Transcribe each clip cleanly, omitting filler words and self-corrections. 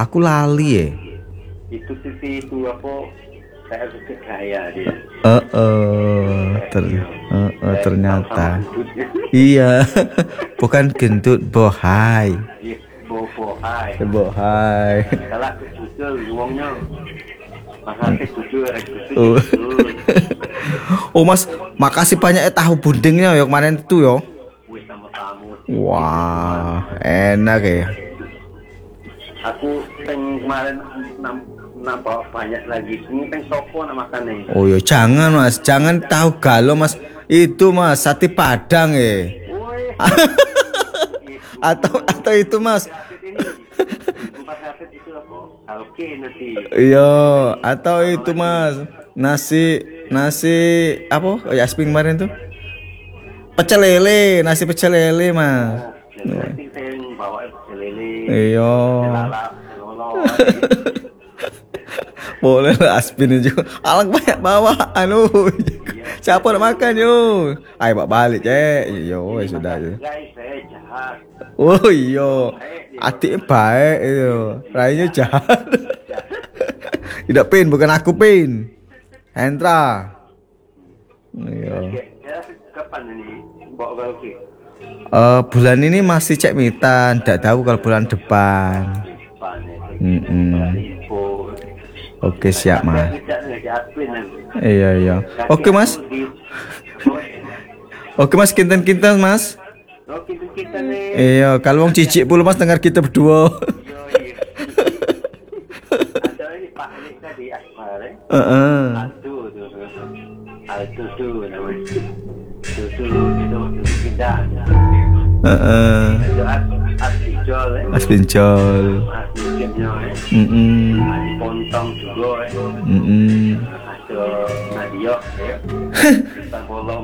Aku lali ya. Itu TV itu apa? Saya suka gaya dia. Ternyata. Iya, bukan gendut, bohai. Bohai. Bohai. Kalau aku jujur, uangnya. Makasih jujur, Oh Mas, makasih banyak ya tahu bundingnya ya kemarin itu ya. Wih sama tamu. Wah, enak ya. Aku kemarin nambah banyak lagi. Ini sopo nak makannya. Oh ya jangan Mas, jangan tahu galau Mas. Itu Mas, sate Padang ya. atau itu Mas. Iya, atau itu Mas. Nasi apa? Yasmin kemarin tuh. Pecel lele, nasi pecel lele Mas. Iya. Boleh lah Aspin juga. Alang banyak bawa siapa nak makan yo? Ayo bawa balik yo sudah yo. Oh iya. Adik baik itu. Rainya jahat. Tidak Pin, bukan aku Pin. Hendra. Iya. Kapan ini bawa balik? Bulan ini masih cek mitan, tidak tahu kalau bulan depan. Oke siap Mas. Iya. Oke Mas. Oke Mas, kinten Mas. Iya, kalau wong cicik puluh Mas dengar kita berdua. Ada ini Pak Alik tadi Akbar. Aldo tuh namanya. Itu pindah. Aspinjol. Pontong juga. Ada Nadia. Kita bolong.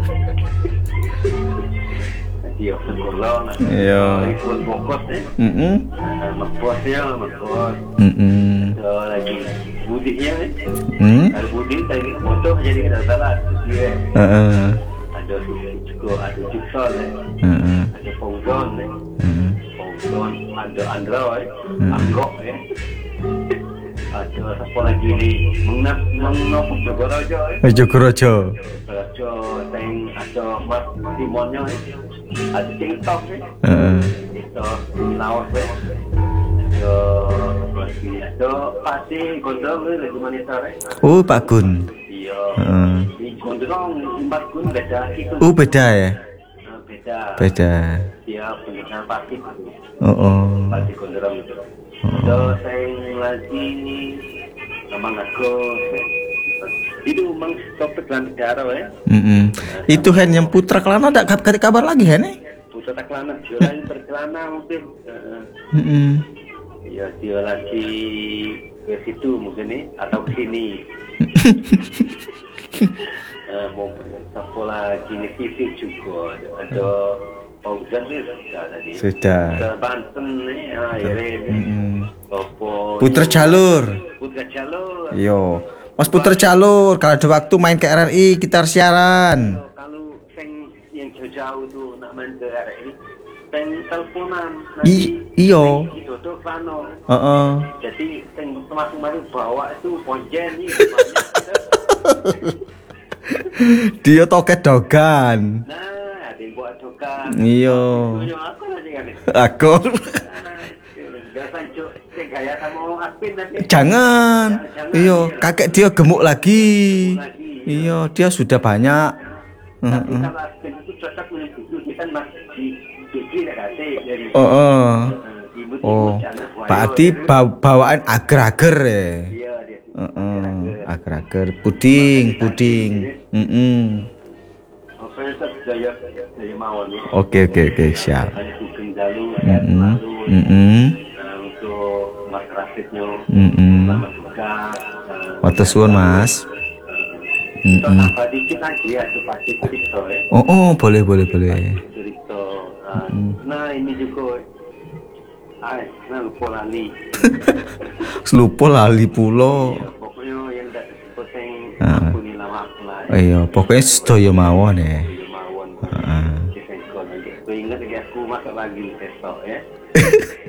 Nadia bolong. Iya. Pun bokot Makbosnya. Ada lagi Budinya. Ada Budi tadi foto jadi kita salah. Ada juga ada Juksol ada Fauzon ada Andra Anggok ada siapa lagi ni Mengnap Jogorojo ada Mas Timonnya ada TikTok itu Laos ada Pasti Gondong lagi monitor Pak Gun. Iya di Gondrong Mbak Gun beda itu Beda ya? Beda. Dia pendidikan pasti pasti Gondrong itu saya lagi memang aku itu memang topik dalam sejarah ya. Itu Hen yang Putra Kelana ada kabar lagi Hen? Putra Kelana jualan berkelana mungkin ya dia lagi ke situ mungkin nih atau ke sini. Mau sekolah gini TV juga ada Fauzan nih sudah tadi Banten nih Putra Jalur yo Mas Putra Jalur kalau ada waktu main ke RRI kita siaran. Kalau yang jauh-jauh tuh nak main ke RRI teleponan iyo itu plano jadi masing-masing bawa itu ponjen nih dia toket dogan. Nah, ada yang buat dogan. Iya. Aku. Jangan. Iya, kakek dia gemuk lagi. Iya, dia sudah banyak. Tapi kalau Aspin itu cocok menunjukkan kan masih gigi dari. Berarti bawaan agar-agar ya. Agar-agar puding. Oke siap. Untuk Mas Rasidnya Matur suwun Mas. Dikit lagi ya pasti cerita ya. Boleh. Cerita. Nah ini juga lupa lali pulo. Pokoknya yang tak disebut yang aku ni lama aku lah. Iya, pokoknya sedaya mawon ya. Ingat lagi aku masak lagi besok ya.